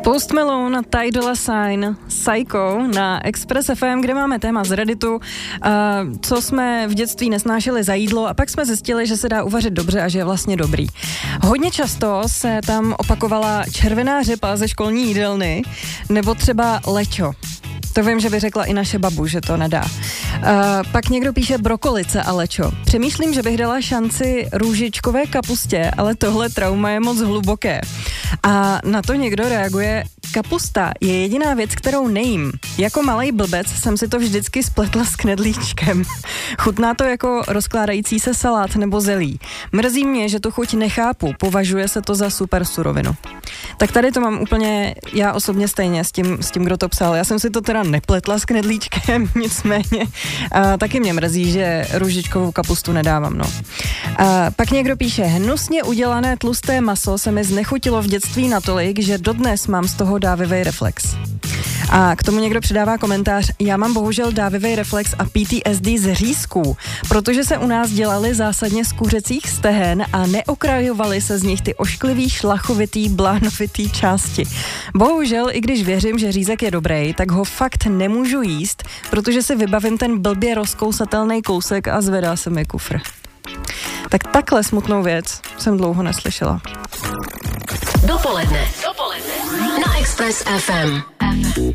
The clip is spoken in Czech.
Post Malone, Ty Dolla Sign, Psycho na Express FM, kde máme téma z Redditu, co jsme v dětství nesnášeli za jídlo a pak jsme zjistili, že se dá uvařit dobře a že je vlastně dobrý. Hodně často se tam opakovala červená řepa ze školní jídelny nebo třeba lečo. To vím, že by řekla i naše babu, že to nedá. Pak někdo píše brokolice a lečo. Přemýšlím, že bych dala šanci růžičkové kapustě, ale tohle trauma je moc hluboké. A na to někdo reaguje, kapusta je jediná věc, kterou nejím. Jako malej blbec jsem si to vždycky spletla s knedlíčkem. Chutná to jako rozkládající se salát nebo zelí. Mrzí mě, že tu chuť nechápu, považuje se to za super surovinu. Tak tady to mám úplně já osobně stejně s tím, kdo to psal. Já jsem si to teda nepletla s knedlíčkem, nicméně taky mě mrzí, že růžičkovou kapustu nedávám, no. Pak někdo píše, hnusně udělané tlusté maso se mi znechutilo v dětství natolik, že dodnes mám z toho dávivej reflex. A k tomu někdo přidává komentář, já mám bohužel dávivej reflex a PTSD z řízků, protože se u nás dělali zásadně z kuřecích stehen a neokrajovaly se z nich ty ošklivý, šlachovitý, blánovitý části. Bohužel, i když věřím, že řízek je dobrý, tak ho fakt nemůžu jíst, protože si vybavím ten blbě rozkousatelný kousek a zvedá se mi kufr. Tak takhle smutnou věc jsem dlouho neslyšela. Dopoledne na Express FM.